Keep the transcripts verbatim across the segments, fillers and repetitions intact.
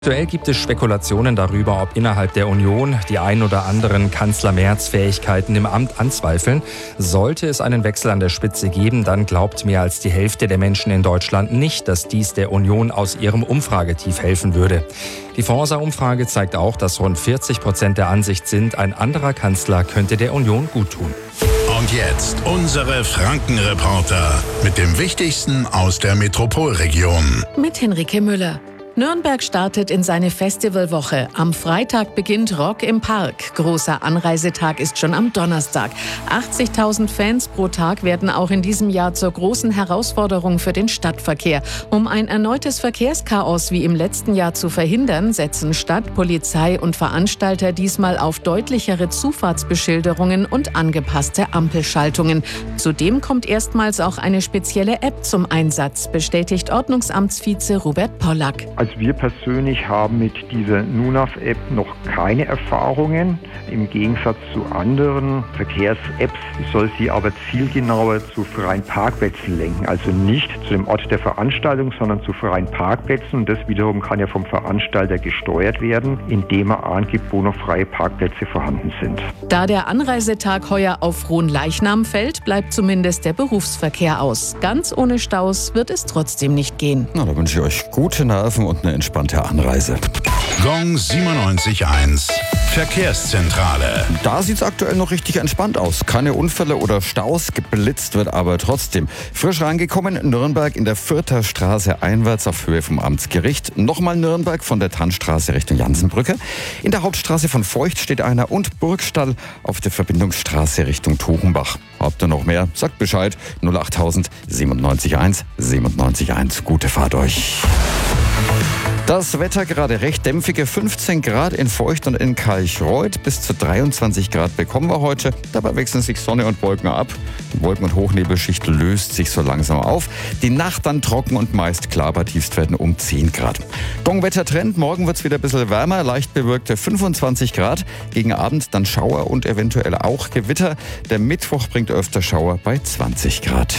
Aktuell gibt es Spekulationen darüber, ob innerhalb der Union die ein oder anderen Kanzler Merz Fähigkeiten im Amt anzweifeln. Sollte es einen Wechsel an der Spitze geben, dann glaubt mehr als die Hälfte der Menschen in Deutschland nicht, dass dies der Union aus ihrem Umfragetief helfen würde. Die Forsa-Umfrage zeigt auch, dass rund vierzig Prozent der Ansicht sind, ein anderer Kanzler könnte der Union guttun. Und jetzt unsere Franken-Reporter mit dem Wichtigsten aus der Metropolregion. Mit Henrike Müller. Nürnberg startet in seine Festivalwoche. Am Freitag beginnt Rock im Park. Großer Anreisetag ist schon am Donnerstag. achtzigtausend Fans pro Tag werden auch in diesem Jahr zur großen Herausforderung für den Stadtverkehr. Um ein erneutes Verkehrschaos wie im letzten Jahr zu verhindern, setzen Stadt, Polizei und Veranstalter diesmal auf deutlichere Zufahrtsbeschilderungen und angepasste Ampelschaltungen. Zudem kommt erstmals auch eine spezielle App zum Einsatz, bestätigt Ordnungsamtsvize Robert Pollack. Also wir persönlich haben mit dieser NUNAV-App noch keine Erfahrungen. Im Gegensatz zu anderen Verkehrs-Apps soll sie aber zielgenauer zu freien Parkplätzen lenken. Also nicht zu dem Ort der Veranstaltung, sondern zu freien Parkplätzen. Und das wiederum kann ja vom Veranstalter gesteuert werden, indem er angibt, wo noch freie Parkplätze vorhanden sind. Da der Anreisetag heuer auf Fronleichnam fällt, bleibt zumindest der Berufsverkehr aus. Ganz ohne Staus wird es trotzdem nicht gehen. Na, da wünsche ich euch gute Nerven und eine entspannte Anreise. Gong siebenundneunzig Komma eins Verkehrszentrale. Da sieht es aktuell noch richtig entspannt aus. Keine Unfälle oder Staus, geblitzt wird aber trotzdem. Frisch reingekommen, Nürnberg in der Fürther Straße einwärts auf Höhe vom Amtsgericht. Nochmal Nürnberg von der Tannstraße Richtung Jansenbrücke. In der Hauptstraße von Feucht steht einer und Burgstall auf der Verbindungsstraße Richtung Tuchenbach. Habt ihr noch mehr? Sagt Bescheid. null achttausend siebenundneunzig Komma eins siebenundneunzig Komma eins. Gute Fahrt euch. Das Wetter gerade recht dämpfige fünfzehn Grad in Feucht und in Kalchreuth. Bis zu dreiundzwanzig Grad bekommen wir heute. Dabei wechseln sich Sonne und Wolken ab. Die Wolken- und Hochnebelschicht löst sich so langsam auf. Die Nacht dann trocken und meist klar bei Tiefstwerten um zehn Grad. Gongwettertrend. Morgen wird es wieder ein bisschen wärmer. Leicht bewölkte fünfundzwanzig Grad. Gegen Abend dann Schauer und eventuell auch Gewitter. Der Mittwoch bringt öfter Schauer bei zwanzig Grad.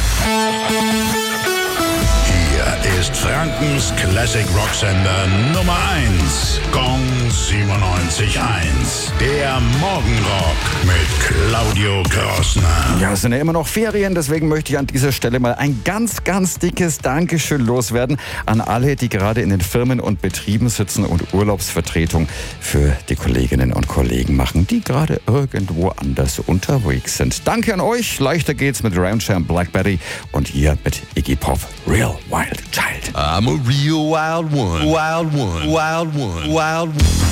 Ist Frankens Classic Rock Sender Nummer eins. Gong siebenundneunzig Komma eins. Der Morgenrock mit Claudio Krossner. Ja, es sind ja immer noch Ferien, deswegen möchte ich an dieser Stelle mal ein ganz, ganz dickes Dankeschön loswerden an alle, die gerade in den Firmen und Betrieben sitzen und Urlaubsvertretung für die Kolleginnen und Kollegen machen, die gerade irgendwo anders unterwegs sind. Danke an euch. Leichter geht's mit Ramsham Blackberry und hier mit Iggy Pop, Real Wild Child. I'm a real wild one, wild one, wild one, wild one.